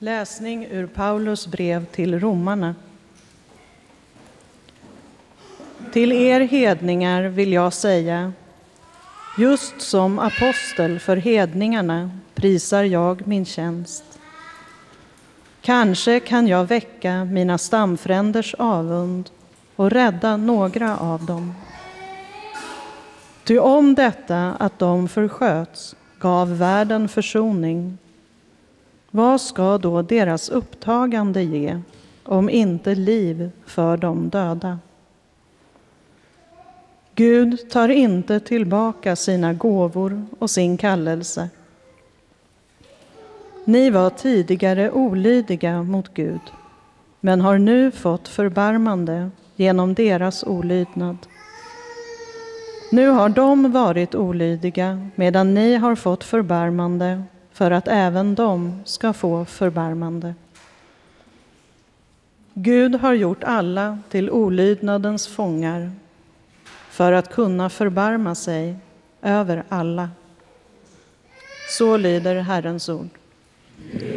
Läsning ur Paulus brev till romarna. Till er hedningar vill jag säga, just som apostel för hedningarna prisar jag min tjänst. Kanske kan jag väcka mina stamfränders avund och rädda några av dem. Ty om detta att de försköts gav världen försoning, vad ska då deras upptagande ge, om inte liv för de döda? Gud tar inte tillbaka sina gåvor och sin kallelse. Ni var tidigare olydiga mot Gud, men har nu fått förbarmande genom deras olydnad. Nu har de varit olydiga, medan ni har fått förbarmande, för att även de ska få förbarmande. Gud har gjort alla till olydnadens fångar, för att kunna förbarma sig över alla. Så lyder Herrens ord.